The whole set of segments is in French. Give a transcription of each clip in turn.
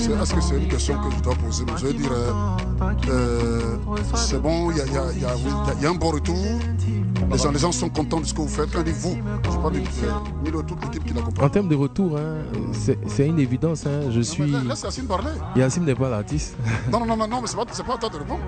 Est-ce que c'est une question que je dois poser? Mais je veux dire, c'est bon, il y a un bon retour. Les gens sont contents de ce que vous faites. Quand dit vous, je parle de toute l'équipe qui l'accompagne. En termes de retour, hein, c'est une évidence. Hein, je suis. Laisse Yacine parler. Yacine n'est pas l'artiste. Non, mais c'est pas à toi de répondre.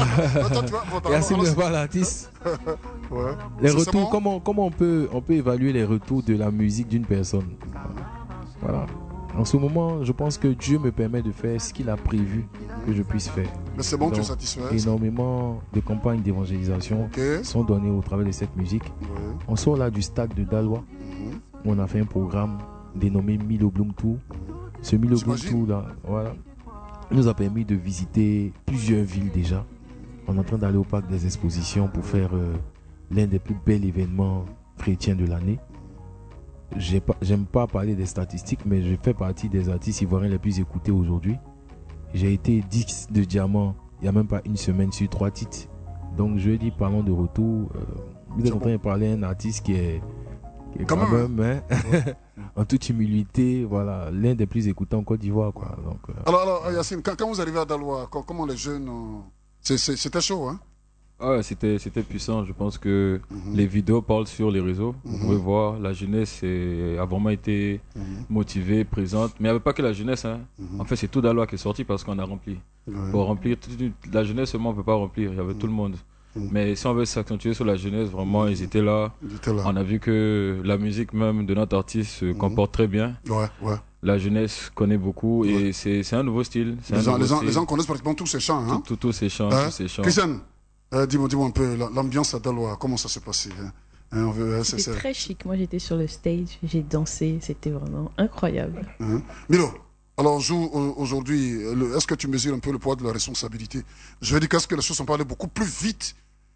Yacine n'est pas l'artiste. Ouais. Les retours, bon. comment on peut évaluer les retours de la musique d'une personne? Voilà. En ce moment, je pense que Dieu me permet de faire ce qu'il a prévu que je puisse faire. Mais c'est bon, tu es satisfait? Énormément de campagnes d'évangélisation sont données au travers de cette musique. On sort là du stade de Dalois, où on a fait un programme dénommé Milo Bloom Tour. Ce Milo Bloom Tour là, voilà, nous a permis de visiter plusieurs villes déjà. On est en train d'aller au parc des expositions pour faire l'un des plus bels événements chrétiens de l'année. J'aime pas parler des statistiques, mais je fais partie des artistes ivoiriens les plus écoutés aujourd'hui. J'ai été disque de diamant il n'y a même pas une semaine sur 3 titres. Donc je dis, parlons de retour. Vous êtes en train de parler d'un artiste qui est quand même en toute humilité, voilà, l'un des plus écoutés en Côte d'Ivoire, quoi. Donc, alors Yacine, quand vous arrivez à Daloa, comment les jeunes c'était chaud, hein? Ouais, c'était puissant. Je pense que les vidéos parlent sur les réseaux. Vous pouvez voir, la jeunesse a vraiment été motivée, présente. Mais il n'y avait pas que la jeunesse. Hein. En fait, c'est tout Daloa qui est sorti parce qu'on a rempli. Pour remplir la jeunesse seulement, on ne peut pas remplir. Il y avait tout le monde. Mais si on veut s'accentuer sur la jeunesse, vraiment, ils étaient là. On a vu que la musique même de notre artiste se comporte très bien. La jeunesse connaît beaucoup et c'est un nouveau style. Les gens connaissent pratiquement tous ces chants. Hein? Tous ces chants. Christiane, dis-moi un peu, l'ambiance à Daloa, comment ça s'est passé? C'était très chic. Moi, j'étais sur le stage, j'ai dansé, c'était vraiment incroyable. Milo, alors aujourd'hui, est-ce que tu mesures un peu le poids de la responsabilité? Je veux dire qu'est-ce que les choses sont allées beaucoup plus vite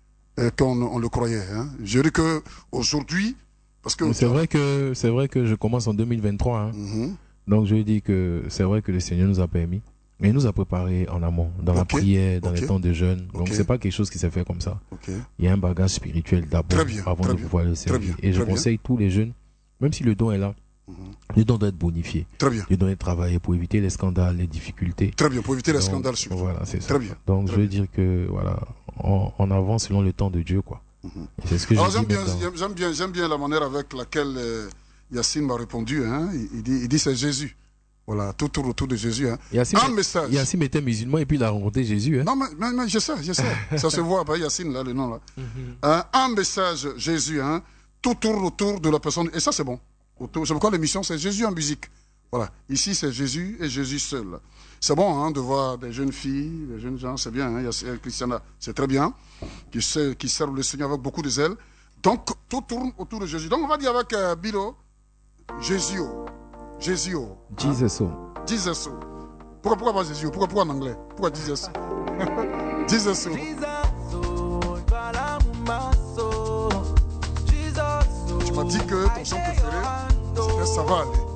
qu'on le croyait. Hein? Je veux dire qu'aujourd'hui, parce que... C'est vrai que je commence en 2023. Hein? Donc je dis que c'est vrai que le Seigneur nous a permis. Mais il nous a préparé en amont, dans la prière, dans les temps de jeûne. Donc c'est pas quelque chose qui s'est fait comme ça. Il y a un bagage spirituel d'abord avant de pouvoir le servir. Et je conseille tous les jeunes, même si le don est là, le don doit être bonifié. Le don doit être travaillé pour éviter les scandales, les difficultés. Très bien, pour éviter les scandales. Voilà, c'est ça. Très bien. Donc je veux dire que voilà, on avance selon le temps de Dieu, quoi. C'est ce que j'aime bien la manière avec laquelle Yacine m'a répondu. Hein. Il dit c'est Jésus. Voilà, tout autour de Jésus. Hein. Yacine était musulman et puis il a rencontré Jésus. Hein. Non, mais je sais. Ça se voit, Yacine, là, le nom. Là. Un message, Jésus, hein, tout tourne autour de la personne. Et ça, c'est bon. C'est pourquoi l'émission, c'est Jésus en musique. Voilà, ici, c'est Jésus et Jésus seul. C'est bon hein, de voir des jeunes filles, des jeunes gens, c'est bien. Hein. Christiana, c'est très bien. Qui servent le Seigneur avec beaucoup de zèle. Donc, tout tourne autour de Jésus. Donc, on va dire avec Bilo, Jésus. Jesus. Jesus. Pourquoi pas Jésus? Pourquoi en anglais? Pourquoi Jesus? Jesus. Tu m'as dit que ton chant préféré, c'était Ça va aller.